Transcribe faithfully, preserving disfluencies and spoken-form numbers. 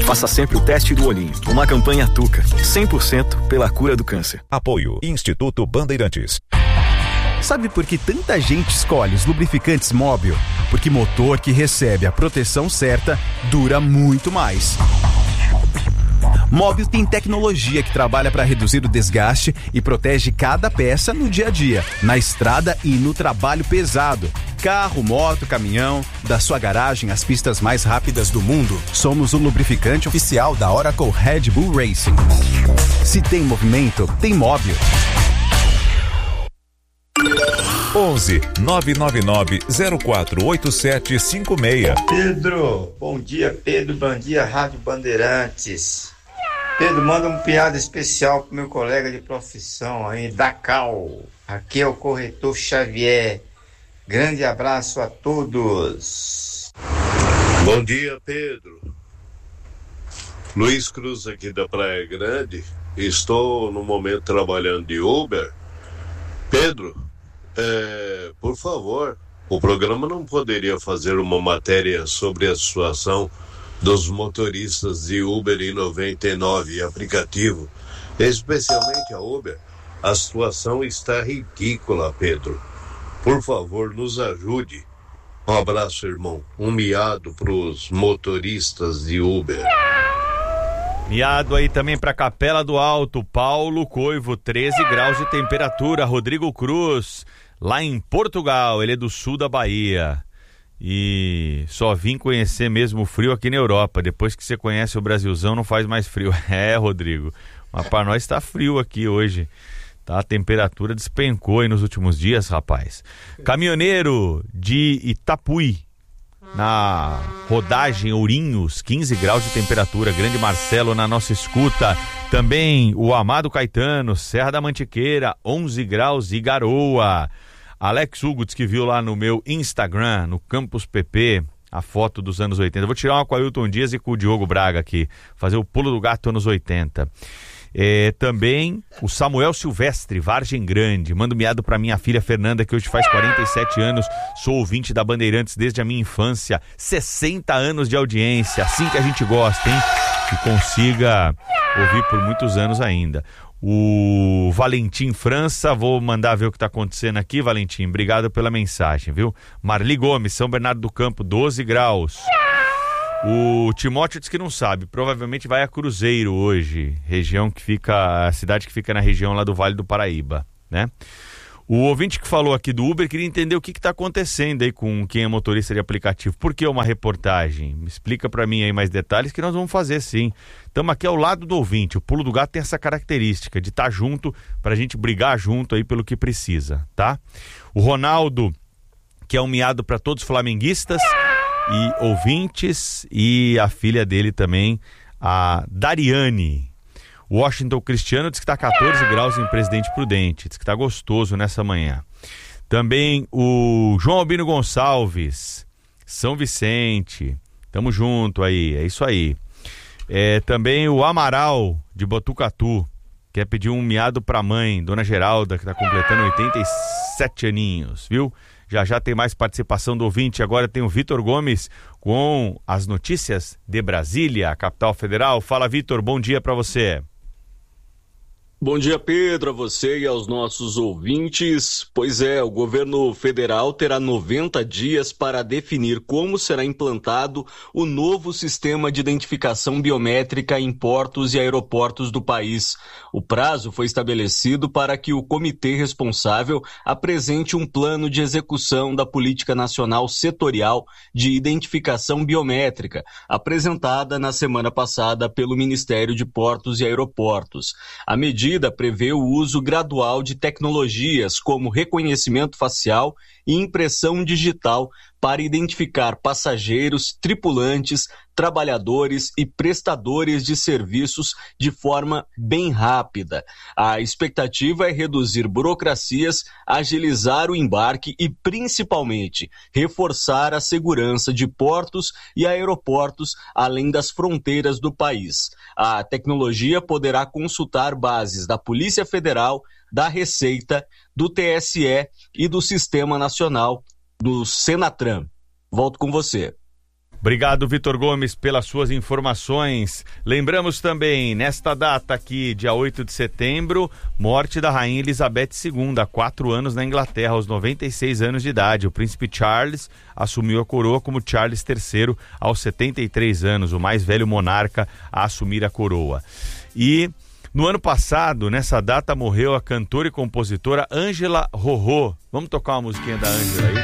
Faça sempre o teste do olhinho. Uma campanha Tuca, cem por cento pela cura do câncer. Apoio Instituto Bandeirantes. Sabe por que tanta gente escolhe os lubrificantes Móbil? Porque motor que recebe a proteção certa dura muito mais. Móbil tem tecnologia que trabalha para reduzir o desgaste e protege cada peça no dia a dia, na estrada e no trabalho pesado. Carro, moto, caminhão, da sua garagem às pistas mais rápidas do mundo, somos o lubrificante oficial da Oracle Red Bull Racing. Se tem movimento, tem Móbil. onze nove nove nove zero quatro oito sete cinco seis. Pedro, bom dia Pedro, bom dia Rádio Bandeirantes. Pedro, manda uma piada especial pro meu colega de profissão aí, da Cal. Aqui é o corretor Xavier. Grande abraço a todos. Bom dia, Pedro. Luiz Cruz aqui da Praia Grande. Estou no momento trabalhando de Uber. Pedro, é, por favor, o programa não poderia fazer uma matéria sobre a situação dos motoristas de Uber e noventa e nove aplicativo, especialmente a Uber. A situação está ridícula, Pedro. Por favor, nos ajude. Um abraço, irmão. Um miado pros motoristas de Uber. Miado aí também para Capela do Alto, Paulo Coivo, treze graus de temperatura. Rodrigo Cruz, lá em Portugal, ele é do sul da Bahia. E só vim conhecer mesmo o frio aqui na Europa. Depois que você conhece o Brasilzão, não faz mais frio. É, Rodrigo, mas para nós tá frio aqui hoje. Tá, a temperatura despencou aí nos últimos dias, rapaz. Caminhoneiro de Itapuí, na rodagem Ourinhos, quinze graus de temperatura. Grande Marcelo na nossa escuta. Também o Amado Caetano, Serra da Mantiqueira, onze graus e garoa. Alex Hugo diz que viu lá no meu Instagram, no Campus P P, a foto dos anos oitenta. Eu vou tirar uma com o Ailton Dias e com o Diogo Braga aqui, fazer o pulo do gato anos oitenta. É, também o Samuel Silvestre, Vargem Grande, manda um miado pra minha filha Fernanda, que hoje faz quarenta e sete anos, sou ouvinte da Bandeirantes desde a minha infância, sessenta anos de audiência, assim que a gente gosta, hein? Que consiga ouvir por muitos anos ainda. O Valentim França, vou mandar ver o que tá acontecendo aqui, Valentim, obrigado pela mensagem, viu? Marli Gomes, São Bernardo do Campo, doze graus. O Timóteo diz que não sabe, provavelmente vai a Cruzeiro hoje, região que fica, a cidade que fica na região lá do Vale do Paraíba, né? O ouvinte que falou aqui do Uber queria entender o que está acontecendo aí com quem é motorista de aplicativo. Por que uma reportagem? Me explica para mim aí mais detalhes que nós vamos fazer sim. Estamos aqui ao lado do ouvinte, o Pulo do Gato tem essa característica de estar junto, para a gente brigar junto aí pelo que precisa, tá? O Ronaldo, que é um miado para todos os flamenguistas e ouvintes, e a filha dele também, a Dariane. O Washington Cristiano diz que está quatorze graus em Presidente Prudente, diz que está gostoso nessa manhã. Também o João Albino Gonçalves, São Vicente, tamo junto aí, é isso aí. É, também o Amaral de Botucatu, quer pedir um miado pra mãe, Dona Geralda, que está completando oitenta e sete aninhos, viu? Já já tem mais participação do ouvinte. Agora tem o Vitor Gomes com as notícias de Brasília, capital federal. Fala, Vitor, bom dia para você. Bom dia, Pedro, a você e aos nossos ouvintes. Pois é, o governo federal terá noventa dias para definir como será implantado o novo sistema de identificação biométrica em portos e aeroportos do país. O prazo foi estabelecido para que o comitê responsável apresente um plano de execução da Política Nacional Setorial de Identificação Biométrica, apresentada na semana passada pelo Ministério de Portos e Aeroportos. A medida A medida prevê o uso gradual de tecnologias como reconhecimento facial e impressão digital para identificar passageiros, tripulantes, trabalhadores e prestadores de serviços de forma bem rápida. A expectativa é reduzir burocracias, agilizar o embarque e, principalmente, reforçar a segurança de portos e aeroportos além das fronteiras do país. A tecnologia poderá consultar bases da Polícia Federal, da Receita, do T S E e do Sistema Nacional do Senatran. Volto com você. Obrigado, Vitor Gomes, pelas suas informações. Lembramos também, nesta data aqui, dia oito de setembro, morte da Rainha Elizabeth segunda, há quatro anos na Inglaterra, aos noventa e seis anos de idade. O príncipe Charles assumiu a coroa como Charles terceiro, aos setenta e três anos, o mais velho monarca a assumir a coroa. E no ano passado, nessa data, morreu a cantora e compositora Ângela Rorô. Vamos tocar uma musiquinha da Ângela aí?